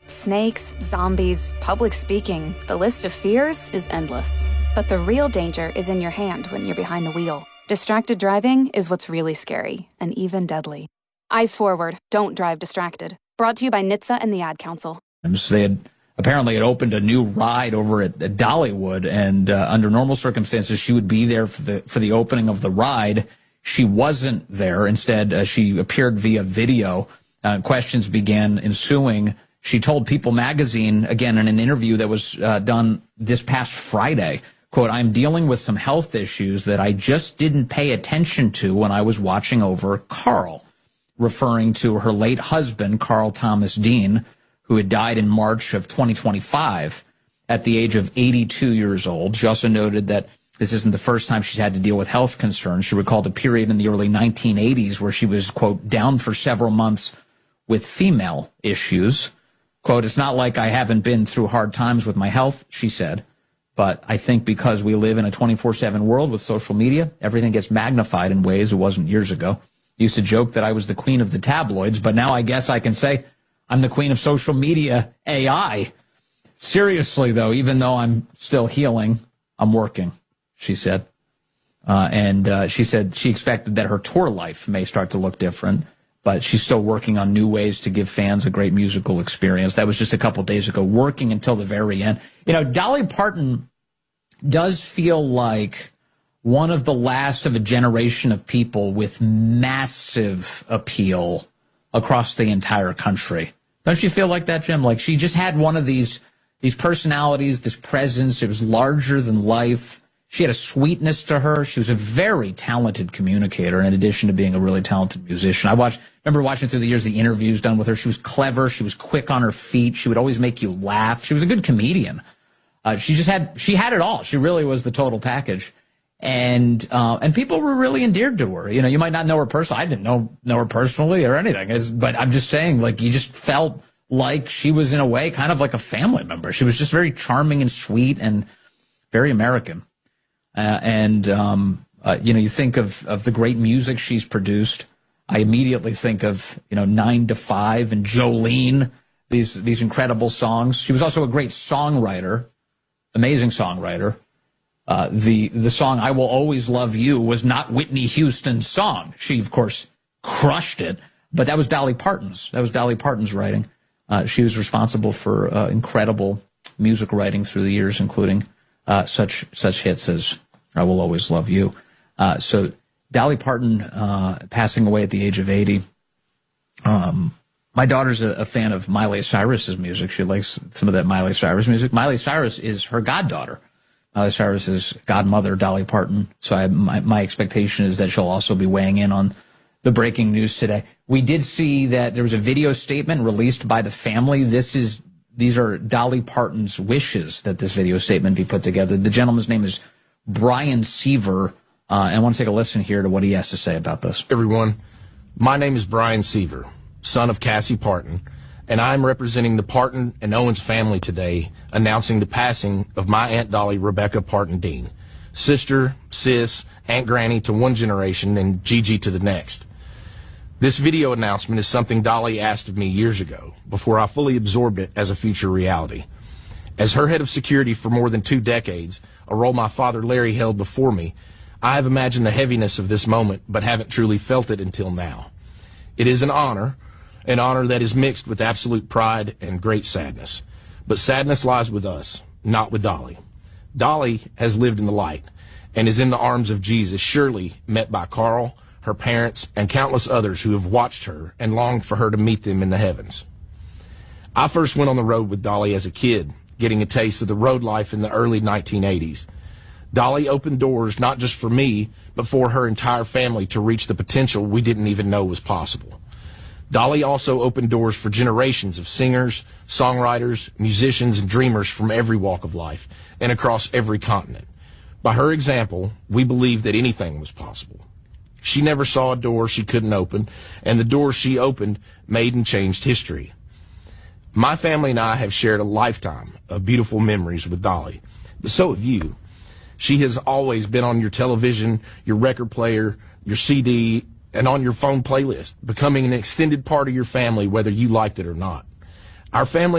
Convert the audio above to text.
Snakes, zombies, public speaking, the list of fears is endless. But the real danger is in your hand when you're behind the wheel. Distracted driving is what's really scary and even deadly. Eyes forward, don't drive distracted. Brought to you by NHTSA and the Ad Council. They had apparently opened a new ride over at Dollywood, and under normal circumstances, she would be there for the opening of the ride. She wasn't there. Instead, she appeared via video. Questions began ensuing. She told People magazine, again, in an interview that was done this past Friday, quote, "I'm dealing with some health issues that I just didn't pay attention to when I was watching over Carl," referring to her late husband, Carl Thomas Dean, who had died in March of 2025 at the age of 82 years old. She also noted that this isn't the first time she's had to deal with health concerns. She recalled a period in the early 1980s where she was, quote, "down for several months with female issues." Quote, "It's not like I haven't been through hard times with my health," she said, "but I think because we live in a 24/7 world with social media, everything gets magnified in ways it wasn't years ago. I used to joke that I was the queen of the tabloids, but now I guess I can say I'm the queen of social media AI. Seriously, though, even though I'm still healing, I'm working," she said. And she said she expected that her tour life may start to look different, but she's still working on new ways to give fans a great musical experience. That was just a couple days ago, working until the very end. You know, Dolly Parton does feel like one of the last of a generation of people with massive appeal across the entire country. Don't you feel like that, Jim? Like she just had one of these personalities, this presence. It was larger than life. She had a sweetness to her. She was a very talented communicator in addition to being a really talented musician. I remember watching through the years the interviews done with her. She was clever. She was quick on her feet. She would always make you laugh. She was a good comedian. She had it all. She really was the total package. And people were really endeared to her. You know, you might not know her personally. I didn't know her personally or anything, but I'm just saying, like, you just felt like she was in a way kind of like a family member. She was just very charming and sweet and very American. You know, you think of the great music she's produced. I immediately think of, 9 to 5 and Jolene, these incredible songs. She was also a great songwriter, amazing songwriter. The song "I Will Always Love You" was not Whitney Houston's song. She, of course, crushed it, but that was Dolly Parton's. That was Dolly Parton's writing. She was responsible for incredible music writing through the years, including such hits as "I Will Always Love You." So Dolly Parton passing away at the age of 80. My daughter's a fan of Miley Cyrus's music. She likes some of that Miley Cyrus music. Miley Cyrus is her goddaughter. Miley Cyrus's godmother, Dolly Parton. So my expectation is that she'll also be weighing in on the breaking news today. We did see that there was a video statement released by the family. These are Dolly Parton's wishes that this video statement be put together. The gentleman's name is Brian Seaver. And I want to take a listen here to what he has to say about this. Everyone, my name is Brian Seaver, son of Cassie Parton, and I'm representing the Parton and Owens family today, announcing the passing of my Aunt Dolly Rebecca Parton Dean, sister, sis, Aunt Granny to one generation and Gigi to the next. This video announcement is something Dolly asked of me years ago, before I fully absorbed it as a future reality. As her head of security for more than 2 decades, a role my father Larry held before me, I have imagined the heaviness of this moment, but haven't truly felt it until now. It is an honor that is mixed with absolute pride and great sadness. But sadness lies with us, not with Dolly. Dolly has lived in the light and is in the arms of Jesus, surely met by Carl, her parents, and countless others who have watched her and longed for her to meet them in the heavens. I first went on the road with Dolly as a kid, getting a taste of the road life in the early 1980s. Dolly opened doors not just for me, but for her entire family to reach the potential we didn't even know was possible. Dolly also opened doors for generations of singers, songwriters, musicians, and dreamers from every walk of life and across every continent. By her example, we believed that anything was possible. She never saw a door she couldn't open, and the doors she opened made and changed history. My family and I have shared a lifetime of beautiful memories with Dolly, but so have you. She has always been on your television, your record player, your CD, and on your phone playlist, becoming an extended part of your family whether you liked it or not. Our family